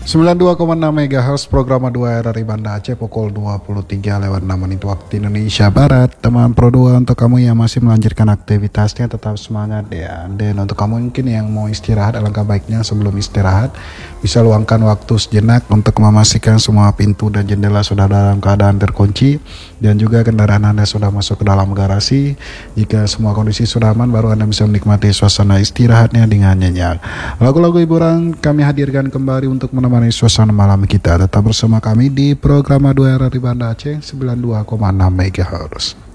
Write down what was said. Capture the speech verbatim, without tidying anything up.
sembilan puluh dua koma enam megahertz program dua R R I Banda Aceh pukul dua puluh tiga lewat enam menit waktu Indonesia Barat. Teman Pro dua, untuk kamu yang masih melanjutkan aktivitasnya tetap semangat ya. Dan untuk kamu mungkin yang mau istirahat, alangkah baiknya sebelum istirahat bisa luangkan waktu sejenak untuk memastikan semua pintu dan jendela sudah dalam keadaan terkunci dan juga kendaraan Anda sudah masuk ke dalam garasi. Jika semua kondisi sudah aman, baru Anda bisa menikmati suasana istirahatnya dengan nyenyak. Lagu-lagu hiburan kami hadirkan kembali untuk menemani suasana malam kita. Tetap bersama kami di program dua R R I Banda Aceh sembilan puluh dua koma enam megahertz.